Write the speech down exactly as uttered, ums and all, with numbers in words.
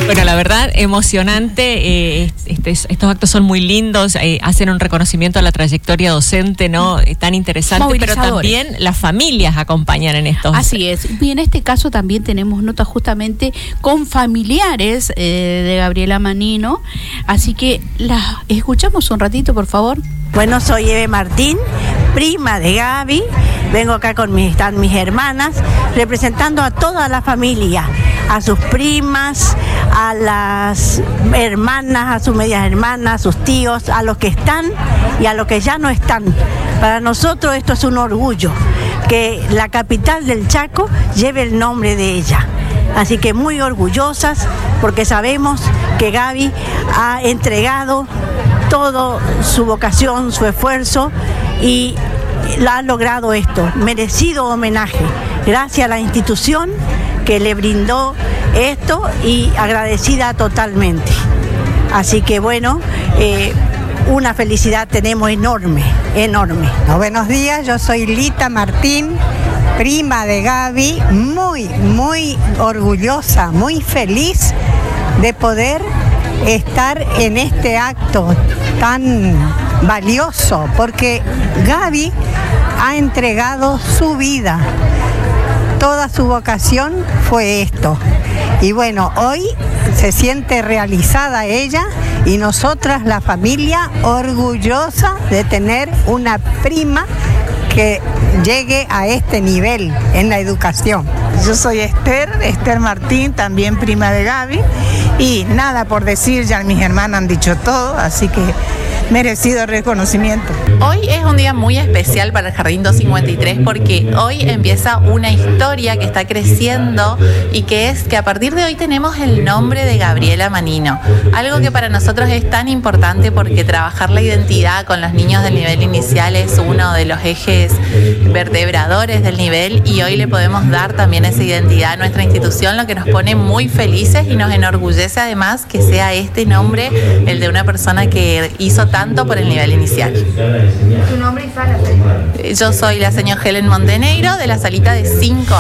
Bueno, la verdad, emocionante. Eh, este, estos actos son muy lindos, eh, hacen un reconocimiento a la trayectoria docente, ¿no? Eh, tan interesante, pero también las familias acompañan en estos. Así es. Y en este caso también tenemos notas justamente con familiares eh, de Gabriela Manino. Así que las escuchamos un ratito, por favor. Bueno, soy Eve Martín, prima de Gaby. Vengo acá con mis, están mis hermanas, representando a toda la familia, a sus primas, a las hermanas, a sus medias hermanas, a sus tíos, a los que están y a los que ya no están. Para nosotros esto es un orgullo, que la capital del Chaco lleve el nombre de ella. Así que muy orgullosas, porque sabemos que Gaby ha entregado toda su vocación, su esfuerzo, y la ha logrado esto, merecido homenaje, gracias a la institución que le brindó esto y agradecida totalmente. Así que bueno, eh, una felicidad tenemos enorme, enorme. No, buenos días, yo soy Lita Martín, prima de Gaby, muy, muy orgullosa, muy feliz de poder estar en este acto tan valioso, porque Gaby ha entregado su vida, toda su vocación fue esto. Y bueno, hoy se siente realizada ella y nosotras, la familia, orgullosa de tener una prima que llegue a este nivel en la educación. Yo soy Esther, Esther Martín, también prima de Gaby, y nada por decir, ya mis hermanas han dicho todo, así que merecido reconocimiento. Hoy es un día muy especial para el Jardín doscientos cincuenta y tres porque hoy empieza una historia que está creciendo y que es que a partir de hoy tenemos el nombre de Gabriela Manino, algo que para nosotros es tan importante porque trabajar la identidad con los niños del nivel inicial es uno de los ejes vertebradores del nivel, y hoy le podemos dar también esa identidad a nuestra institución, lo que nos pone muy felices y nos enorgullece además que sea este nombre el de una persona que hizo tanto por el nivel inicial. ¿Tu nombre y sala? Yo soy la señora Helen Montenegro de la salita de cinco años.